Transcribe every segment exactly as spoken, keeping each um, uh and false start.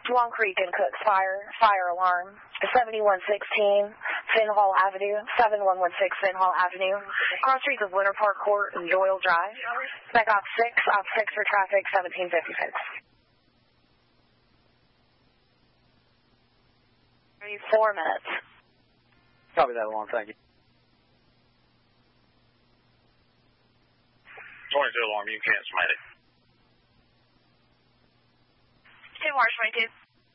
Swan Creek and Cooks Fire, fire alarm, seventy-one sixteen Finn Hall Avenue, seven one one six Finn Hall Avenue, cross streets of Winter Park Court and Doyle Drive. Spec Op six, Op six for traffic, seventeen fifty-six. Four minutes. Copy that alarm, thank you. twenty-two alarm, you can't submit it. two March twenty-two.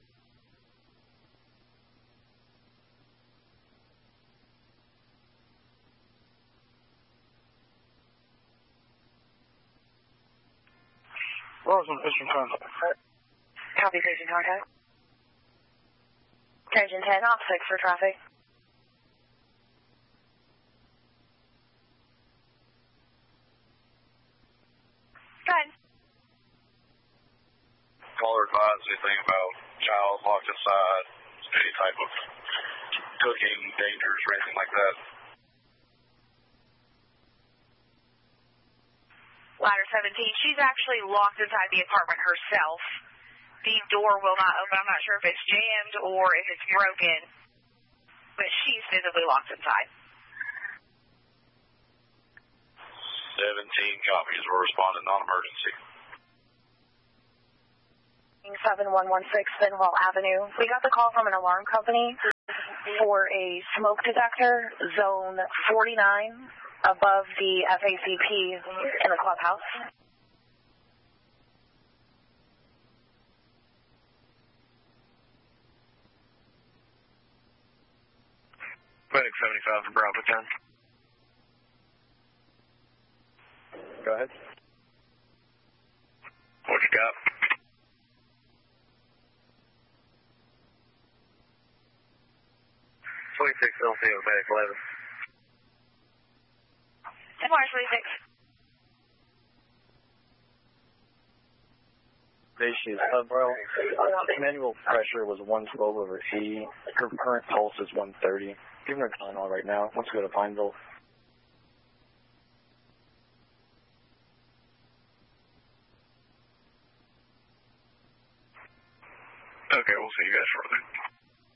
Roseland, Eastern Contact. Copy, station contact. Attention ten, Op six for traffic. Go ahead. Caller advise anything about child locked inside, any type of cooking dangers or anything like that. Ladder seventeen, she's actually locked inside the apartment herself. The door will not open. I'm not sure if it's jammed or if it's broken, but she's physically locked inside. seventeen copies. We're responding non-emergency. seven one one six Finn Hall Avenue. We got the call from an alarm company for a smoke detector, zone forty-nine, above the F A C P in the clubhouse. Medic seventy-five for Bravo ten. Go ahead. What you got? twenty-six L C O, Medic eleven. ten March twenty-six. Station, uh, bro, manual pressure was one twelve over E. Her current pulse is one thirty. Give her a Tylenol right now. Let's go to Pineville. Okay, we'll see you guys shortly.